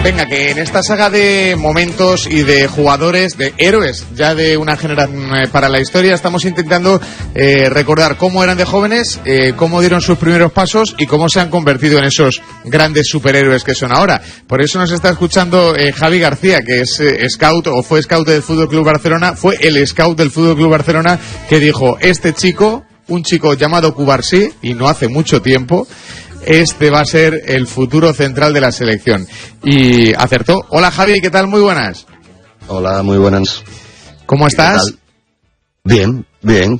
Venga, que en esta saga de momentos y de jugadores, de héroes, ya de una generación para la historia, estamos intentando recordar cómo eran de jóvenes, cómo dieron sus primeros pasos y cómo se han convertido en esos grandes superhéroes que son ahora. Por eso nos está escuchando Javi García, que es scout o fue scout del Fútbol Club Barcelona, fue el scout del Fútbol Club Barcelona que dijo, este chico, un chico llamado Cubarsí, y no hace mucho tiempo, este va a ser el futuro central de la selección. Y acertó. Hola Javi, ¿qué tal? Muy buenas. Hola, muy buenas. ¿Cómo estás? Bien, bien.